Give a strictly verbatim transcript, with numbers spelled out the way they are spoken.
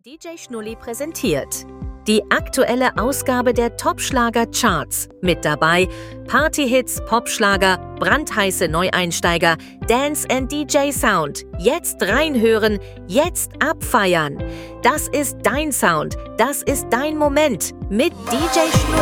D J Schnulli präsentiert die aktuelle Ausgabe der Top-Schlager-Charts. Mit dabei Partyhits, Popschlager, brandheiße Neueinsteiger, Dance and D J Sound. Jetzt reinhören, jetzt abfeiern. Das ist dein Sound, das ist dein Moment mit D J Schnulli.